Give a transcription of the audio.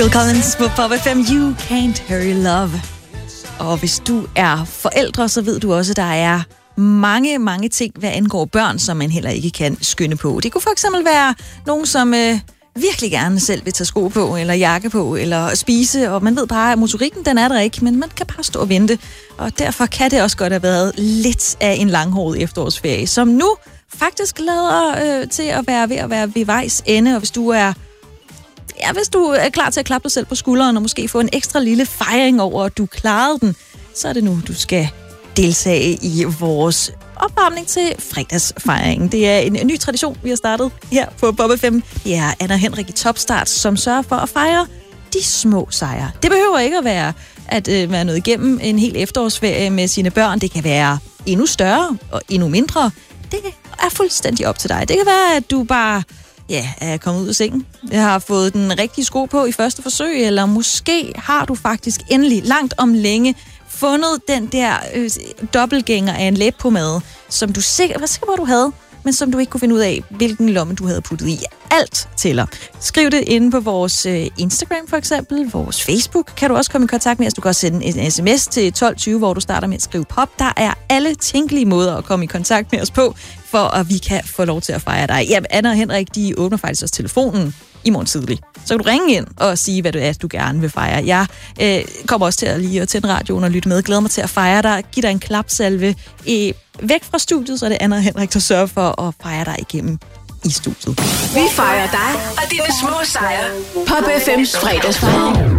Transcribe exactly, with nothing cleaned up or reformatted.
Phil Collins på Pop F M, You Can't Hurry Love. Og hvis du er forældre, så ved du også, at der er mange, mange ting, hvad angår børn, som man heller ikke kan skynde på. Det kunne for eksempel være nogen, som øh, virkelig gerne selv vil tage sko på, eller jakke på, eller spise, og man ved bare, at motorikken, den er der ikke, men man kan bare stå og vente. Og derfor kan det også godt have været lidt af en langhåret efterårsferie, som nu faktisk lader øh, til at være ved at være ved vejs ende, og hvis du er Ja, hvis du er klar til at klappe dig selv på skulderen og måske få en ekstra lille fejring over, at du klarede den, så er det nu, du skal deltage i vores opvarmning til fredagsfejringen. Det er en, en ny tradition, vi har startet her på Pop F M. Det er Anna og Henrik i Topstart, som sørger for at fejre de små sejre. Det behøver ikke at være at øh, være nået igennem en hel efterårsferie med sine børn. Det kan være endnu større og endnu mindre. Det er fuldstændig op til dig. Det kan være, at du bare ja, er kommet ud af sengen. Jeg har fået den rigtige sko på i første forsøg, eller måske har du faktisk endelig langt om længe fundet den der øh, dobbeltgænger af en læbpomade, som du sikker, var sikker på, du havde, men som du ikke kunne finde ud af, hvilken lomme du havde puttet i. Alt tæller. Skriv det inde på vores øh, Instagram for eksempel, vores Facebook. Kan du også komme i kontakt med os. Du kan også sende en sms til tolv tyve, hvor du starter med at skrive pop. Der er alle tænkelige måder at komme i kontakt med os på, for at vi kan få lov til at fejre dig. Ja, Anna og Henrik, de åbner faktisk også telefonen i morgen tidlig. Så kan du ringe ind og sige, hvad du er, du gerne vil fejre. Jeg øh, kommer også til at lige at tænde radioen og lytte med. Glæder mig til at fejre dig. Giv dig en klapsalve øh, væk fra studiet, så er det Anna og Henrik, der sørger for at fejre dig igennem i studiet. Vi fejrer dig og dine små sejre. Pop F M's fredagsfejring.